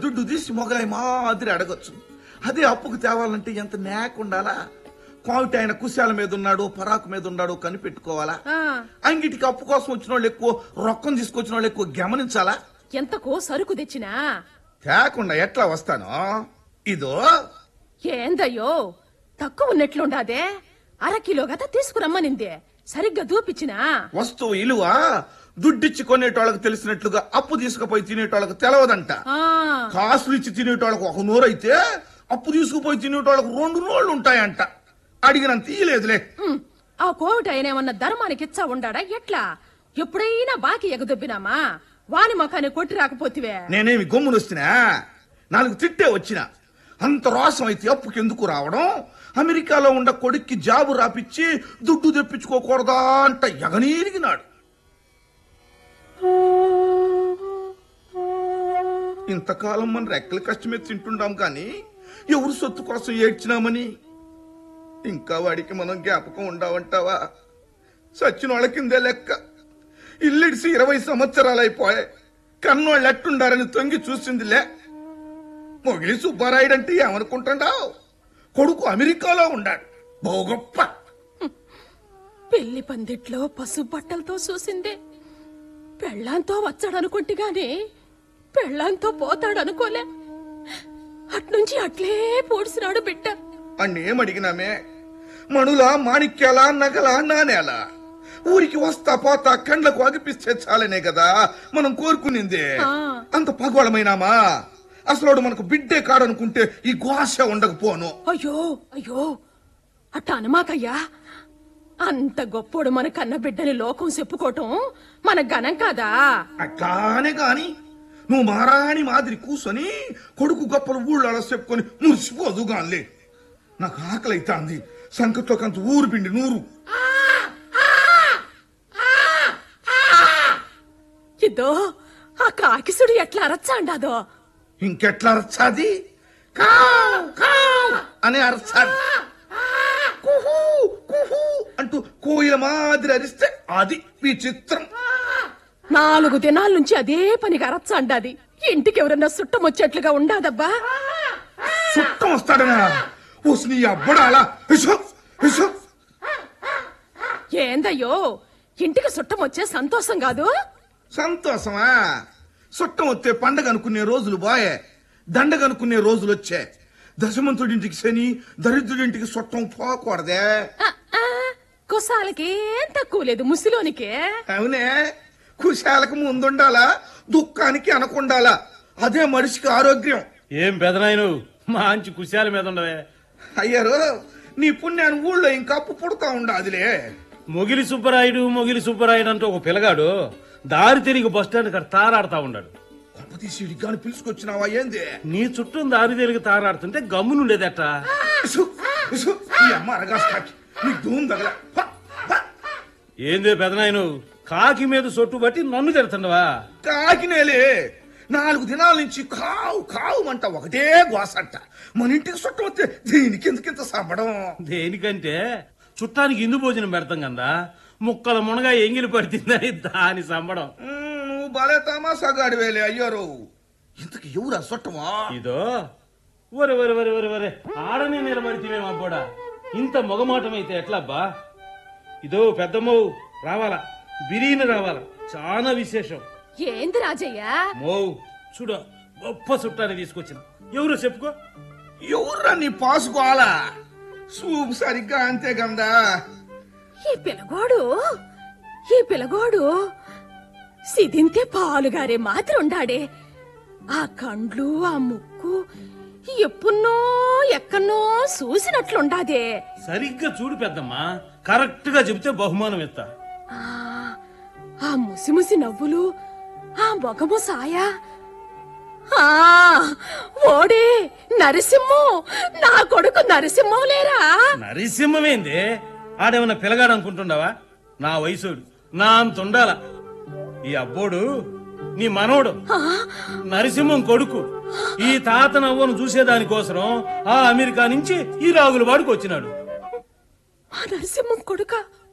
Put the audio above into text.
దుడ్డు తీసి మొగలై మాదిరి అడగొచ్చు. అదే అప్పుకు తేవాలంటే ఎంత నేక ఉండాలా? క్వాలిటీ ఆయన కుశాల మీద ఉన్నాడు, పరాకు మీద ఉన్నాడు కనిపెట్టుకోవాలా? అంగిటికి అప్పు కోసం వచ్చిన వాళ్ళు ఎక్కువ, రొక్కం తీసుకొచ్చిన వాళ్ళు ఎక్కువ గమనించాలా? ఎంతకో సరుకు తెచ్చినా తేకుండా ఎట్లా వస్తాను? ఇదో ఏందయ్యో తక్కువ ఉన్నట్లుండాదే. అరకిలో గత తీసుకురమ్మనిందే, సరిగ్గా దూపిచ్చినా. వస్తువు ఇలువ దుడ్డిచ్చి కొనేటోళ్ళకి తెలిసినట్లుగా అప్పు తీసుకుపోయి తినేటోళ్ళకి తెలవదంట. కాసులు ఇచ్చి తినేటోళ్ళకు ఒక నోరైతే అప్పు తీసుకుపోయి తినేటోళ్ళకు 2 నోళ్లు ఉంటాయంట. అడిగినంత తీయలేదులే. ఆ కోవిడ్ ఆయన ఏమన్నా ధర్మానికి ఇచ్చా ఉండాడా ఎట్లా? ఎప్పుడైనా బాకీ ఎగదొబ్బినామా? వాని మొఖాన్ని కొట్టి రాకపోతివే. నేనేమి గమ్మునొస్తున్నా? 4 తిట్టే వచ్చినా. అంత రోసం అయితే అప్పుకి ఎందుకు రావడం? అమెరికాలో ఉండ కొడుక్కి జాబు రాపిచ్చి దుడ్డు తెప్పించుకోకూడదా అంట ఎగనీరిగినాడు. ఇంతకాలం మన రెక్కల కష్టమే తింటుండాం కానీ ఎవరు సొత్తు కోసం ఏడ్చినామని. ఇంకా వాడికి మనం జ్ఞాపకం ఉండవంటావా? సచ్చిన వాళ్ళ కిందే లెక్క. ఇల్లిడిసి 20 సంవత్సరాలైపోయాయి. కన్నోళ్ళు ఎట్టుండారని తొంగి చూసిందిలే. మొగిలి సుబ్బారాయుడంటే ఏమనుకుంటాడావు? కొడుకు అమెరికాలో ఉండాడు, బహు గొప్ప. పెళ్లి పందిట్లో పసుపు బట్టలతో చూసిందే. పెళ్ళాంతో వచ్చాడనుకుంటే గాని పెళ్ళాంతో పోతాడనుకోలే. అట్నుంచి అట్లే పోడ్చినాడు బిడ్డ. అన్నేమడిగినామే? మణులా, మాణిక్యాలా, నగలా, నాణేలా? ఊరికి వస్తా పోతా కండ్లకు అగిపిస్తే చాలనే కదా మనం కోరుకునిందే. అంత పగోళమైనామా? అసలు మనకు బిడ్డే కాడనుకుంటే ఈ ఘోష ఉండకపోను. అయ్యో అయ్యో అట్ట అనమాకయ్యా. అంత గొప్పోడు మన కన్న బిడ్డని లోకం చెప్పుకోవటం మన ఘనం కాదా? అట్లానే గాని నువ్వు మారాణి మాదిరి కూసొని కొడుకు గొప్పలు ఊళ్ళో చెప్పుకొని మురిసిపోదుగాన్లే. నాకు ఆకలైతాంది. సంకట్లో కంత ఊరు పిండి నూరు. ఇదో ఆ కాకిసుడు ఎట్లా అరచాండాదో. ఇంకెట్లా అరచాది? కావ్ కావ్ అని అరచాది. కుహూ కుహూ అంటూ కోయిల మాదిరి అరిస్తే అది విచిత్రం. 4 దినాల నుంచి అదే పనిగా అరచాండాది. ఇంటికి ఎవరన్నా సుట్టం వచ్చేట్లుగా ఉండాదబ్బా. సుట్టం వస్తాడనా? నీ అబ్బడాలా? ఏందయ్యో ఇంటికి సుట్టం వచ్చే సంతోషం కాదు? సంతోషమా? సుట్టం వస్తే పండగ అనుకునే రోజులు బాయే, దండగ అనుకునే రోజులు వచ్చే. దశమంతుడింటికి శని, దరిద్రుడింటికి సుట్టం పోకూడదే. కుసాలకి ఏం తక్కువ లేదు ముసిలోనికే. అవునే, కుశాలకు ముందుండాలా, దుఃఖానికి అనకుండాలా. అదే మనిషికి ఆరోగ్యం. ఏం పెదనాయను మంచి కుశాల మీద ఉండవే. అయ్యారు నీ పుణ్యాన్ని ఊళ్ళో ఇంకా అప్పు పుడతా ఉండాదిలే. మొగిలి సుబ్బరాయుడు అంటూ ఒక పిల్లగాడు దారి తిరిగి బస్టాండ్ కాడ తారాడుతా ఉన్నాడు. కొంపతీసి గాని పిలుచుకొచ్చినావా ఏంది? నీ చుట్టూ దారి తిరిగి తారాడుతుంటే గమ్మునుండేదట. ఏందే పెదనాయను కాకి మీద సొట్టు బట్టి నన్ను తిడుతుండవా? కాకినేలే 4 దినాల నుంచి కావు కావు అంట ఒకటే గోసంట. మన ఇంటికి చుట్టం వస్తే దీనికి ఎందుకింత సంబడం? దేనికంటే చుట్టానికి ఇందు భోజనం పెడతాం కదా, ముక్కల మునగా ఎంగిలి పడుతుందని దాని సంబడం. నువ్వు బాలే తమాసాగాడివేలే అయ్యారు. ఇంతకు ఎవరా చుట్టమా? ఇదో వరే వరే వరే వరే వరే ఆడనే నిలబడితేమేమో అబ్బోడా. ఇంత మొగమాటమైతే ఎట్లాబ్బా? ఇదో పెద్దమ్మో రావాలా, బిర్యానీ రావాలా, చాలా విశేషం. ఏంది రాజయ్య? మో చూడ గొప్ప చుట్టాన్ని తీసుకొచ్చిన. ఎవరో చెప్పుకో. ఎవర్రా నీ పాసుకోవాలా? సూపు సరిగ్గా అంతే గందా. ఈ పిలగోడు సిదింతే పాలుగారే మాత్రం ఉండాడే. ఆ కండ్లు, ఆ ముక్కు ఎప్పున్నో ఎక్కన్నో చూసినట్లుండాదే. సరిగ్గా చూడు పెద్దమ్మా, కరెక్ట్ గా చెబితే బహుమానం ఇస్తా. ఆ ముసి నవ్వులు, ఆ మొగము సాయ, ఓడే నరసింహం, నా కొడుకు నరసింహం లేరా? నరసింహమేంది? ఆడేమన్నా పిల్లగాడు అనుకుంటుండవా? నా వయసుడు, నా అంత ఉండాల. ఈ అబ్బోడు నీ మనోడు, నరసింహం కొడుకు. ఈ తాత నవ్వను చూసేదానికోసం ఆ అమెరికా నుంచి ఈ రాగుల వాడికి వచ్చినాడు. నరసింహం కొడుక?